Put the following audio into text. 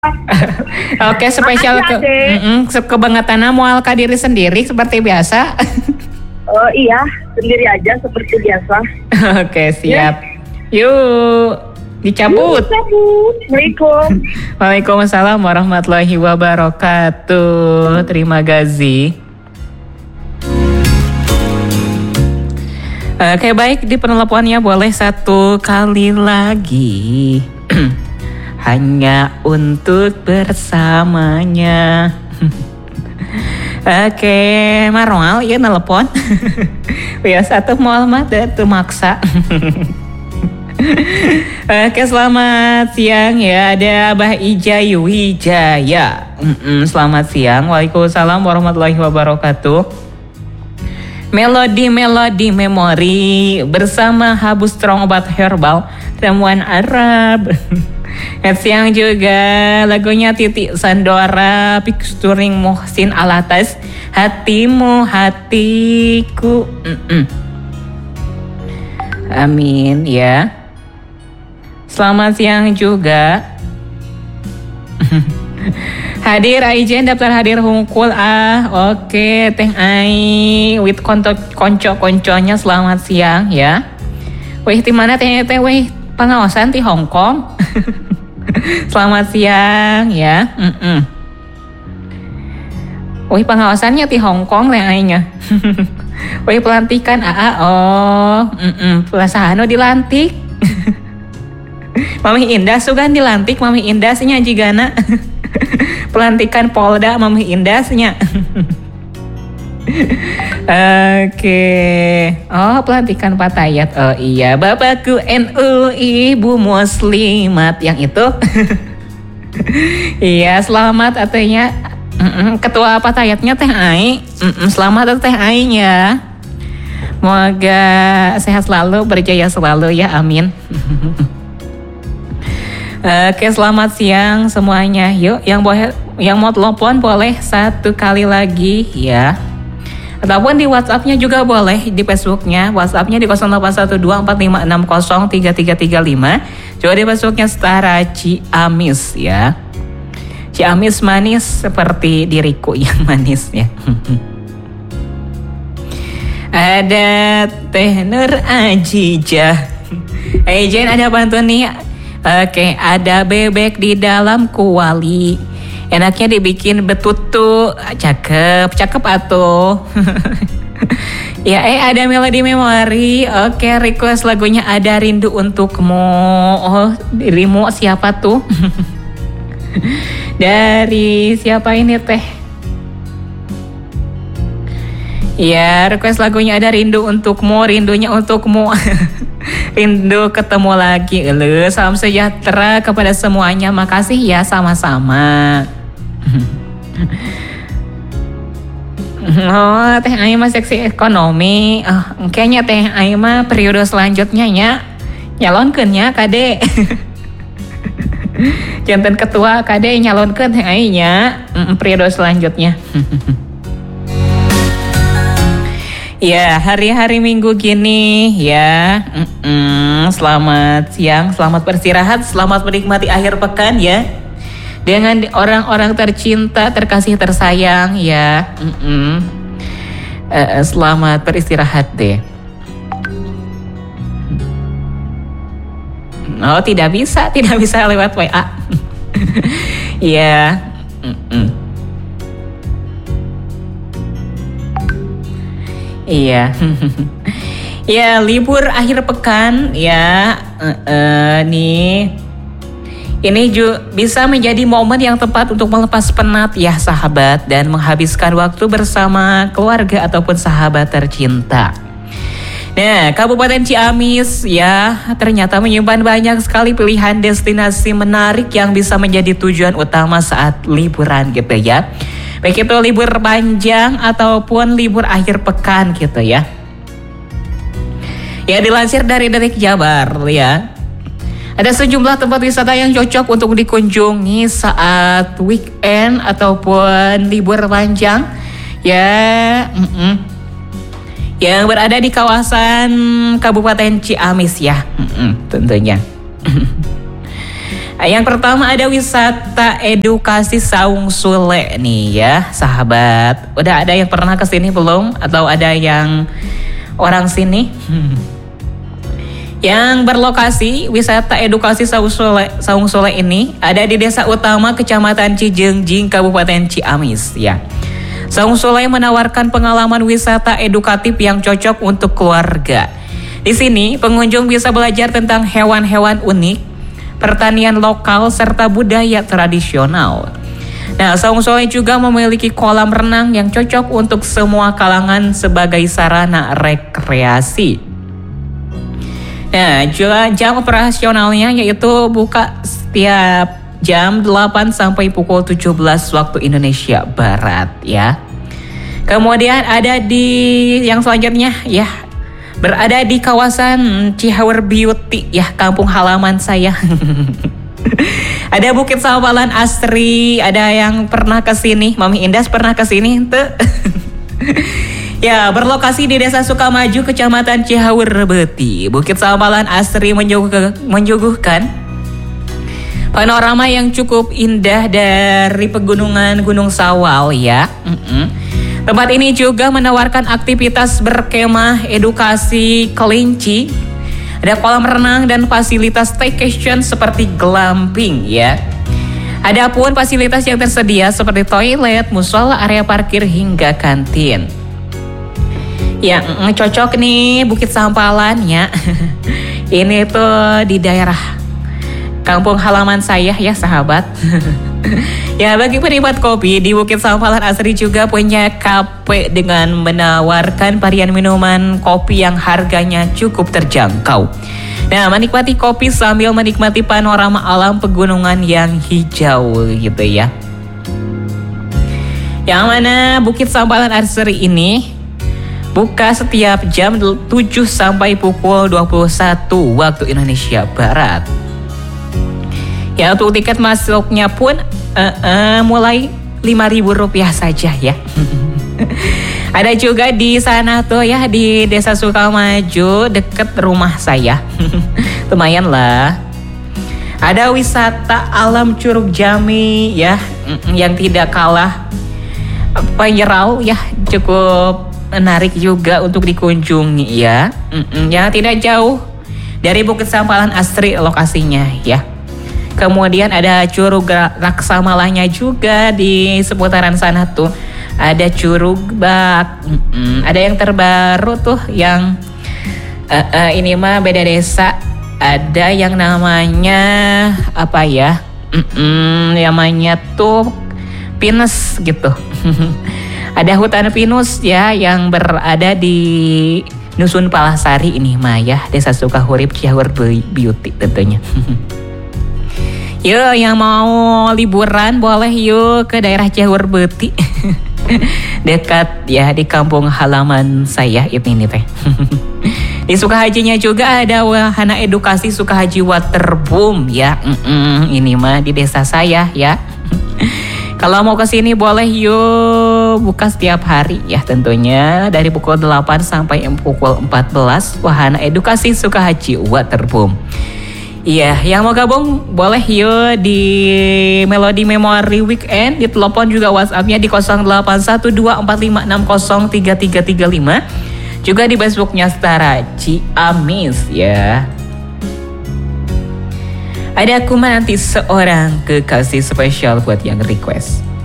Oke, spesial kebangetan moal ka diri sendiri seperti biasa. Iya, sendiri aja seperti biasa. Oke, siap. Yuk, dicabut. Assalamualaikum. Waalaikumsalam warahmatullahi wabarakatuh. Terima kasih. Oke, baik, di penelponnya boleh satu kali lagi. Hanya untuk bersamanya. Oke, Marwal, iya telepon. Biasa tuh mau mah tuh maksa. Oke, selamat siang ya. Ada Abah Ijayu Wijaya. Selamat siang. Waalaikumsalam warahmatullahi wabarakatuh. Melodi memori bersama Habu Strong obat herbal ramuan Arab. Siang juga lagunya Titik Sandora featuring Muhsin Alatas, hatimu hatiku. Amin ya. Selamat siang juga. Hadir Aijen daftar hadir hungkul oke Teh Ai with konco-konconya selamat siang ya. Wih di mana Teh wih pengawasan di Hong Kong. Selamat siang ya. Wih pengawasannya di Hong Kong Teh Ainya. Wih pelantikan pelasahan dilantik. Mami Indah sugan dilantik Mami Indah nya jigana. Pelantikan Polda Mami Indahnya. Oke. Oh, pelantikan Patayat. Oh iya, Bapakku NU Ibu Muslimat yang itu. Iya, selamat artinya ketua Patayatnya Teh Ai. Selamat Teh Ai-nya. Semoga sehat selalu, berjaya selalu ya, amin. Oke, selamat siang semuanya. Yuk, yang mau telepon boleh satu kali lagi ya. Ataupun di WhatsApp-nya juga boleh, di Facebook-nya. WhatsApp-nya di 081245603335. Juga di Facebook-nya Setara Ciamis ya. Ciamis manis seperti diriku yang manis ya. Ada Teh Nur Ajijah. Jen ada bantuan nih. Oke, ada bebek di dalam kuali. Enaknya dibikin betutu, cakep atuh. Ya, ada melodi memori. Oke, request lagunya Ada Rindu Untukmu. Oh, dirimu siapa tuh? Dari siapa ini Teh? Ya, request lagunya Ada Rindu Untukmu, rindunya untukmu. Rindu ketemu lagi. Salam sejahtera kepada semuanya. Makasih ya, sama-sama. Oh, Teh Ai mah seksi ekonomi. Kayaknya Teh Ai mah periode selanjutnya nyalonkeun nya Kade. Jantan ketua Kade nyalonkeun Teh Ai nya periode selanjutnya. Ya, hari-hari Minggu gini ya. Selamat siang, selamat beristirahat, selamat menikmati akhir pekan ya. Dengan orang-orang tercinta, terkasih, tersayang ya. Selamat beristirahat deh. Oh, tidak bisa lewat WA. Ya. Iya. Ya, libur akhir pekan ya. Nih. Ini bisa menjadi momen yang tepat untuk melepas penat ya sahabat dan menghabiskan waktu bersama keluarga ataupun sahabat tercinta. Nah, Kabupaten Ciamis ya ternyata menyimpan banyak sekali pilihan destinasi menarik yang bisa menjadi tujuan utama saat liburan gitu ya. Baik itu libur panjang ataupun libur akhir pekan gitu ya. Ya, dilansir dari Detik Jabar ya. Ada sejumlah tempat wisata yang cocok untuk dikunjungi saat weekend ataupun libur panjang ya. Yang berada di kawasan Kabupaten Ciamis ya. Tentunya. Yang pertama ada wisata edukasi Saung Sule nih ya, sahabat. Udah ada yang pernah ke sini belum? Atau ada yang orang sini? Yang berlokasi wisata edukasi Saung Sule ini ada di Desa Utama, Kecamatan Cijengjing, Kabupaten Ciamis ya. Saung Sule menawarkan pengalaman wisata edukatif yang cocok untuk keluarga. Di sini pengunjung bisa belajar tentang hewan-hewan unik, pertanian lokal, serta budaya tradisional. Nah, Saung Sule juga memiliki kolam renang yang cocok untuk semua kalangan sebagai sarana rekreasi. Nah, jam operasionalnya yaitu buka setiap jam 8 sampai pukul 17 waktu Indonesia Barat ya. Kemudian ada di yang selanjutnya ya, berada di kawasan Cihaur Beauty ya, kampung halaman saya. Ada Bukit Sampalan Asri, ada yang pernah ke sini? Mami Indah pernah ke sini tuh? Ya, berlokasi di Desa Sukamaju, Kecamatan Cihaur Beauty. Bukit Sampalan Asri menyuguhkan panorama yang cukup indah dari pegunungan Gunung Sawal ya. Tempat ini juga menawarkan aktivitas berkemah, edukasi kelinci, ada kolam renang dan fasilitas staycation seperti glamping ya. Adapun fasilitas yang tersedia seperti toilet, musola, area parkir hingga kantin. Yang cocok nih Bukit Sampalan ya. Ini tuh di daerah kampung halaman saya ya sahabat. Ya, bagi penikmat kopi, di Bukit Sampalan Asri juga punya kafe dengan menawarkan varian minuman kopi yang harganya cukup terjangkau. Nah, menikmati kopi sambil menikmati panorama alam pegunungan yang hijau gitu ya. Yang mana Bukit Sampalan Asri ini buka setiap jam 7 sampai pukul 21 waktu Indonesia Barat. Ya, untuk tiket masuknya pun mulai Rp5.000 saja ya. Ada juga di sana tuh ya, di Desa Sukamaju deket rumah saya. Lumayan lah. Ada wisata alam Curug Jami ya, yang tidak kalah viral ya, cukup menarik juga untuk dikunjungi ya. Yang tidak jauh dari Bukit Sampalan Asri lokasinya ya. Kemudian ada Curug Raksamalanya juga di seputaran sana tuh. Ada Curug Bak. Ada yang terbaru tuh yang ini mah beda desa. Ada yang namanya apa ya? Namanya tuh Pinus gitu. Ada hutan pinus ya yang berada di Dusun Palasari ini mah ya, Desa Sukahurip Cihaur Beauty tentunya. Yuk, yang mau liburan boleh yuk ke daerah Cihaur Beauty. Dekat ya di kampung halaman saya ini teh. Di Sukahajinya juga ada wahana edukasi Sukahaji Waterboom ya. Ini mah di desa saya ya. Kalau mau ke sini boleh yuk, buka setiap hari ya tentunya dari pukul 8 sampai pukul 14, wahana edukasi Sukahaji Waterboom. Iya, yang mau gabung boleh yuk di Melody Memory Weekend, di telepon juga WhatsApp-nya di 0812456335, juga di Facebooknya Setara Ciamis ya. Ada aku nanti seorang kekasih spesial buat yang request.